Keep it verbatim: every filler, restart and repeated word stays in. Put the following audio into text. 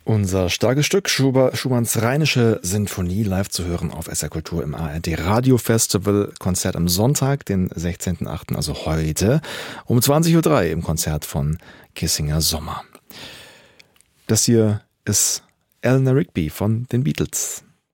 Unser starkes Stück, Schubert, Schumanns Rheinische Sinfonie, live zu hören auf S R Kultur im A R D Radio Festival. Konzert am Sonntag, den sechzehnten achten, also heute, um zwanzig Uhr drei im Konzert von Kissinger Sommer. Das hier ist Eleanor Rigby von den Beatles.